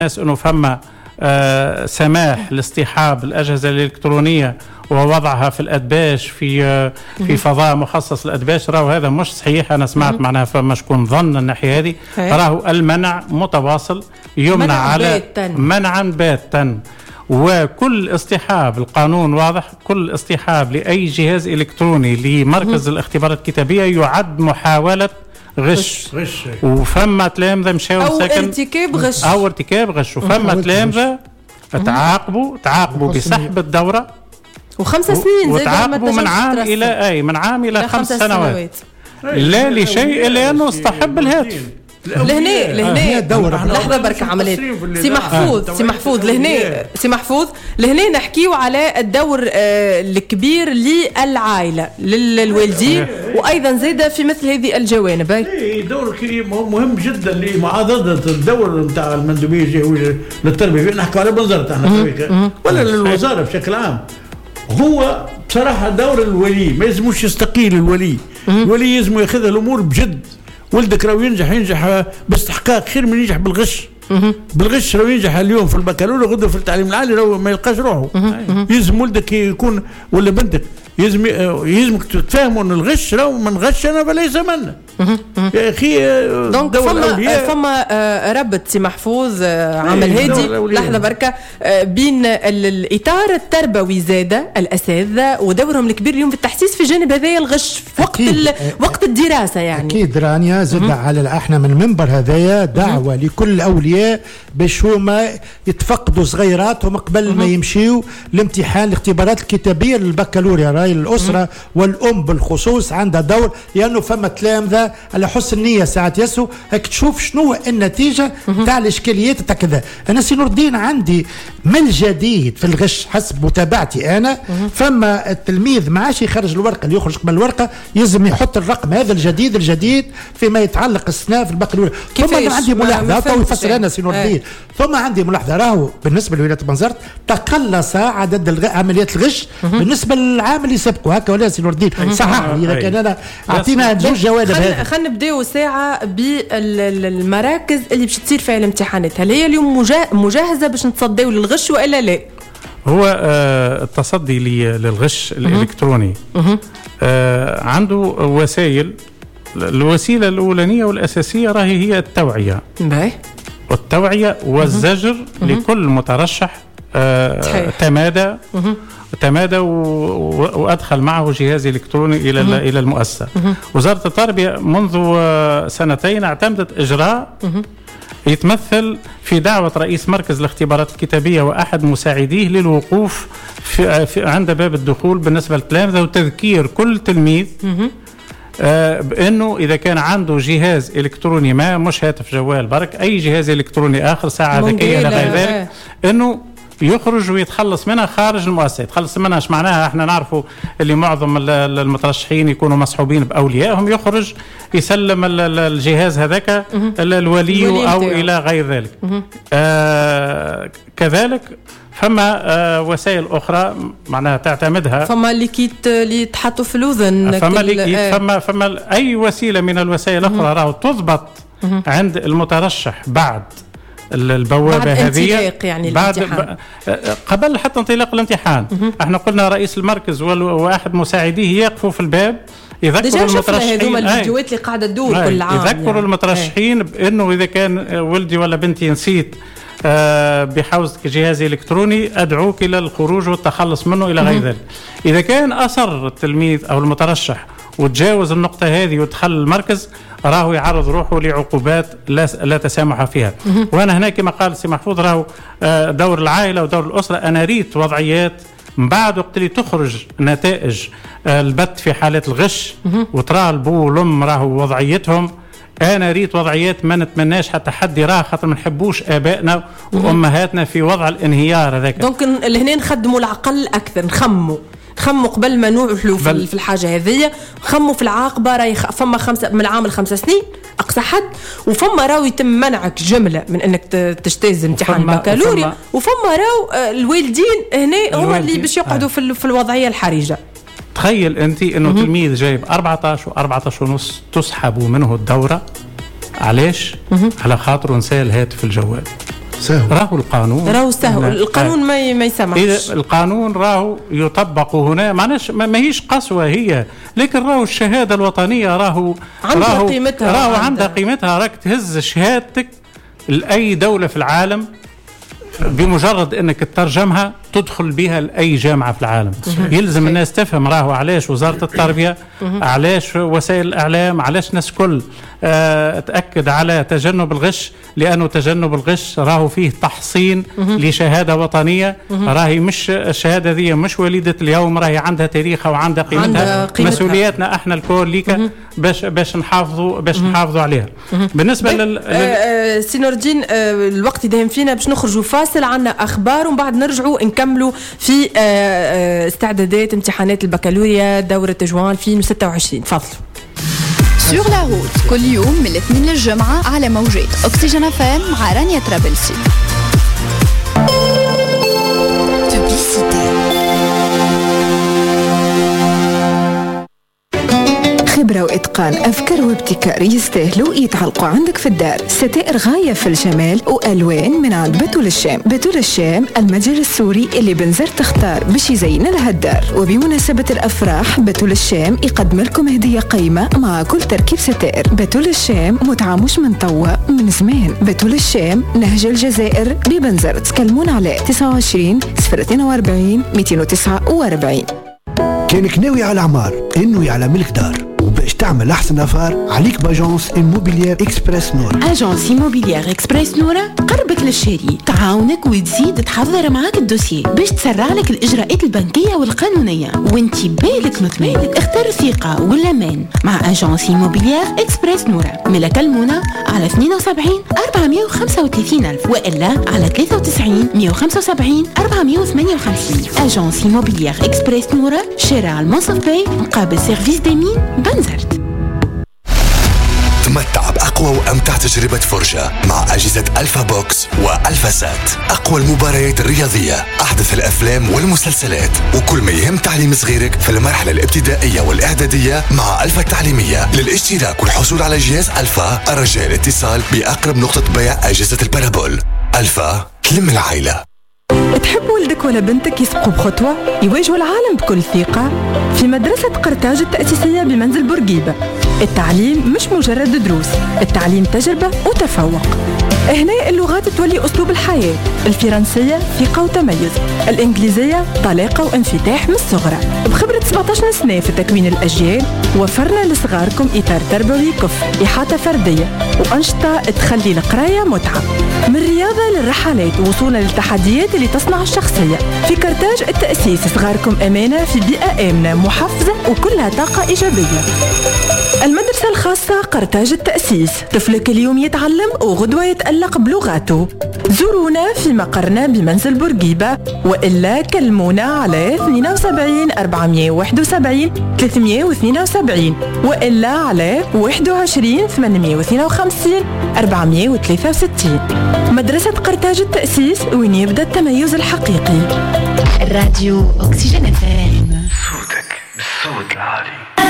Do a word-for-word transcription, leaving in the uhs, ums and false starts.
الناس انه فما آه سماح لاصطحاب الاجهزه الالكترونيه ووضعها في الادباش في آه في فضاء مخصص للادباش، راهو هذا مش صحيح. انا سمعت معناها فما شكون ظن الناحيه هذه، راهو المنع متواصل يمنع منع على باتا. منعا باتا. وكل اصطحاب، القانون واضح، كل اصطحاب لاي جهاز الكتروني لمركز الاختبارات الكتابيه يعد محاوله غش, غش. وفما تلامذه مشاو او ساكن ارتكاب غش او ارتكاب غش وفما تلامذه تعاقبوا تعاقبوا بسحب الدوره وخمس سنين وتعاقبوا من عام الى اي من عام الى خمس سنوات, سنوات. لا لشيء الا انه استحب الهاتف. لهنا لهنا دورة لحظة بركة عمليات سي محفوظ سي محفوظ لهنا سي محفوظ لهنا نحكيو على الدور آه الكبير للعائلة للوالدين وأيضا زيادة في مثل هذه الجوانب. اي دور مهم جدا لمعاضدة الدور نتاع المندوبية للتربية. نحكي على بنظرة احنا ولا للوزارة بشكل عام. هو بصراحة دور الولي ما يلزموش يستقيل. الولي الولي يلزم ياخذ الأمور بجد. ولدك راهو ينجح ينجح باستحقاق خير من ينجح بالغش. بالغش راهو ينجح اليوم في البكالوريا غدا في التعليم العالي راهو ما يلقاش روحه. يلزم ولدك يكون ولا بنتك يلزم يلزمك تفهموا ان الغش راهو من غشنا فليس منا. يا اخي دونك فما فما ربط سي محفوظ عمل هادي لحظه بركه بين الاطار التربوي زاده الاساتذه ودورهم الكبير اليوم في التحسيس في جانب هذايا الغش في وقت وقت الدراسه. يعني اكيد رانيا زاد على احنا من منبر هذايا دعوه لكل الاولياء باش هما يتفقدوا صغيراتهم قبل ما يمشيوا لامتحان الاختبارات الكتابيه للبكالوريا. راي الاسره والام بالخصوص عندها دور لانه فما تلامذه على حسن النيه ساعات يسو هيك تشوف شنو النتيجه تاع الاشكاليات تاع كذا. انا سي نور الدين عندي من الجديد في الغش حسب متابعتي انا فما التلميذ ما عادش يخرج الورقه اللي يخرج قبل الورقه لازم يحط الرقم هذا الجديد الجديد فيما يتعلق السنه في البكالوريا. ثم أنا عندي ملاحظه تو يفسر انا سي نور الدين. ثم عندي ملاحظه راهو بالنسبه لولايه بنزرت تقلص عدد الغ... عمليات الغش بالنسبه للعام اللي سبقوا هكا ولا سي نور الدين صحح اذا كان انا اعطينا زوج جوانب. هذه خلينا نبداو ساعه بالمراكز اللي باش تصير فيها الامتحانات. هل هي اليوم مجهزه باش نتصداو للغش والا لا؟ هو آه التصدي للغش الالكتروني آه عنده وسائل. الوسيله الاولانيه والاساسيه راهي هي التوعيه. باهي. والتوعيه والزجر لكل مترشح آه تمادى تمادى وادخل معه جهاز الكتروني الى الى المؤسسه. وزاره التربيه منذ سنتين اعتمدت اجراء يتمثل في دعوه رئيس مركز الاختبارات الكتابيه واحد مساعديه للوقوف في, في عند باب الدخول بالنسبه للتلامذه وتذكير كل تلميذ آه بانه اذا كان عنده جهاز الكتروني ما مش هاتف جوال برك اي جهاز الكتروني اخر ساعه ذكيه الى غير ذلك انه يخرج ويتخلص منها خارج المؤسسه. يتخلص منها ايش معناها؟ احنا نعرفوا اللي معظم المترشحين يكونوا مصحوبين باوليائهم، يخرج يسلم الجهاز هذاك الولي او الى غير ذلك. آه كذلك فما آه وسائل اخرى معناها تعتمدها. فما ليكيت اللي تحطوا في الاذن. فما ليكيت آه فما فما اي وسيله من الوسائل الاخرى راهو تضبط عند المترشح بعد البوابه هذه يعني بعد ب... قبل حتى انطلاق الامتحان. احنا قلنا رئيس المركز وواحد مساعديه يقفوا في الباب يذكروا المترشحين. هذوما الفيديوهات اللي قاعده تدور كل عام يذكروا يعني. المترشحين ايه. بانه اذا كان ولدي ولا بنتي نسيت آه بحوزتك جهاز الكتروني ادعوك الى الخروج والتخلص منه الى غير ذلك. اذا كان اصر التلميذ او المترشح وتجاوز النقطه هذه ودخل المركز راهو يعرض روحه لعقوبات لا, لا تسامح فيها. وانا هنا كما قال سي محفوظ راهو دور العائله ودور الاسره. انا ريت وضعيات من بعد وقت اللي تخرج نتائج البت في حالات الغش وترى البو والام راهو وضعيتهم. انا ريت وضعيات ما نتمناش حتى حد يراها خاطر ما نحبوش ابائنا وامهاتنا في وضع الانهيار هذاك. دونك لهنا نخدموا العقل اكثر نخموا خموا قبل ما نوحلوا في, في الحاجه هذه. خموا في العاقبه راهي فما خمسه من العام الخمس سنين اقصى حد. وفما راهو يتم منعك جمله من انك تجتاز امتحان البكالوريا. وفما راهو الوالدين هنا هما اللي باش يقعدوا في, في الوضعيه الحرجه. تخيل انت انه تلميذ جايب أربعة عشر ونص تسحبوا منه الدوره. علاش؟ على خاطر نسى الهاتف الجوال. راهو القانون راهو سهو القانون ما ما يسمحش. القانون راهو يطبق هنا، معناش ما هيش قسوة هي، لكن راهو الشهادة الوطنية راهو عندها قيمتها، راهو عندها قيمتها. راك تهز شهادتك لأي دولة في العالم بمجرد انك تترجمها تدخل بها لاي جامعه في العالم. يلزم الناس تفهم راهو علاش وزاره التربيه، علاش وسائل الاعلام، علاش ناس كل آه تاكد على تجنب الغش، لانه تجنب الغش راهو فيه تحصين لشهاده وطنيه. راهي مش الشهاده ذي مش وليده اليوم، راهي عندها تاريخها وعندها قيمتها. مسؤولياتنا احنا الكل ليك باش باش نحافظوا باش نحافظوا عليها. بالنسبه لل, لل... آه سي نور الدين، آه الوقت يدهم فينا باش نخرجوا فاصل، عنا اخبار ومن بعد نرجعوا نكملوا في آه استعدادات امتحانات البكالوريا دوره جوان ألفين وستة وعشرين. تفضلوا. سور لا روت كل يوم من الاثنين للجمعه على موجات اوكسجين اف ام مع رانيا طرابلسي. خبرة وإتقان، أفكار وابتكار يستاهلوا يتعلقوا عندك في الدار. ستائر غاية في الجمال وألوان من عند بتول الشام. بتول الشام المتجر السوري اللي بنزر تختار باش يزين لها الدار. وبمناسبة الأفراح بتول الشام يقدم لكم هدية قيمة مع كل تركيب ستائر. بتول الشام متعة مش من طوة من زمان. بتول الشام نهج الجزائر ببنزر. تكلمون على تسعة وعشرين صفر اثنين وأربعين مئتين وتسعة وأربعين. كانك ناوي على عمار، انوي على ملك دار، وباش تعمل احسن افار عليك باجونس إيموبيليير إكسبريس نور. اجونس إيموبيليير إكسبريس نورة تقربك للشاري، تعاونك وتزيد تحضر معاك الدوسيي باش تسرع لك الاجراءات البنكيه والقانونيه وانتي بالك مطمئن. اختار الثقه والامان مع اجونس إيموبيليير إكسبريس نورة. ملا كلمونا على اثنين وسبعين أربعمئة وخمسة وثلاثين ألف والا على ثلاثة وتسعين مئة وخمسة وسبعين أربعمئة وثمانية وخمسين. اجونس إيموبيليير إكسبريس نورة، شارع المنصف باي مقابل سيرفيس ديمين بنزرت. تمتع بأقوى وأمتع تجربة فرجة مع أجهزة ألفا بوكس وألفا سات. أقوى المباريات الرياضية، أحدث الأفلام والمسلسلات، وكل ما يهم تعليم صغيرك في المرحلة الابتدائية والإعدادية مع ألفا التعليمية. للاشتراك والحصول على جهاز ألفا الرجاء الاتصال بأقرب نقطة بيع أجهزة البارابول. ألفا تلم العائلة. تحب ولدك ولا بنتك يسبقوا بخطوة يواجهوا العالم بكل ثقة؟ في مدرسة قرطاج التأسيسية بمنزل بورقيبة التعليم مش مجرد دروس، التعليم تجربة وتفوق. هنا اللغات تولي أسلوب الحياة، الفرنسية ثقة وتميز، الإنجليزية طلاقة وانفتاح من الصغرى. بخبرة سبعة عشر سنة في تكوين الأجيال وفرنا لصغاركم إطار تربوي كفء، إحاطة فردية وأنشطة تخلي القراية متعة، من رياضة للرحلات وصولا للتحديات اللي تصنع الشخصية. في قرطاج التأسيس صغاركم أمانة في بيئة آمنة محفزة وكلها طاقة إيجابية. المدرسة الخاصة قرطاج التأسيس، طفلك اليوم يتعلم وغدوة يتألق بلغاته. زورونا في مقرنا بمنزل بورقيبة وإلا كلمونا على اثنين وسبعين أربعمئة وواحد وسبعين ثلاثمئة واثنين وسبعين وإلا على واحد وعشرين ثمانمئة واثنين وخمسين أربعمئة وثلاثة وستين. مدرسة قرطاج التأسيس، وين يبدأ التميز الحقيقي. الراديو أوكسجين أف أم، صوتك بالصوت العالي.